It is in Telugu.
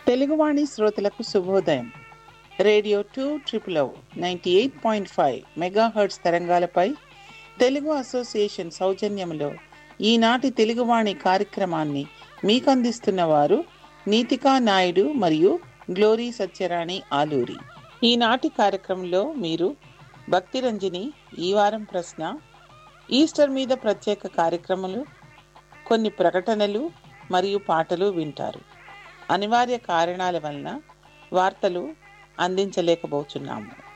తెలుగువాణి శ్రోతలకు శుభోదయం. రేడియో 2 మెగాహెర్ట్జ్ తరంగాలపై తెలుగు అసోసియేషన్ సౌజన్యంలో ఈనాటి తెలుగువాణి కార్యక్రమాన్ని మీకందిస్తున్న వారు నీతికా నాయుడు మరియు గ్లోరీ సత్యరాణి ఆలూరి. ఈనాటి కార్యక్రమంలో మీరు భక్తిరంజని, ఈ వారం ప్రశ్న, ఈస్టర్ మీద ప్రత్యేక కార్యక్రమాలు, కొన్ని ప్రకటనలు మరియు పాటలు వింటారు. అనివార్య కారణాల వలన వార్తలు అందించలేకపోతున్నాము.